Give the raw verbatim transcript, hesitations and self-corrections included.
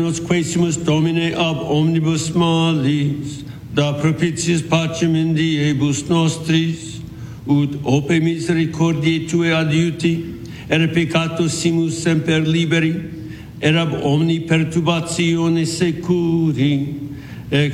Nos quaesimus Domine ab omnibus malis, da propitiis pacem in diebus nostris, ut ope misericordiae Tue adiuti, et peccatus simus semper liberi, et ab omni perturbatione securi,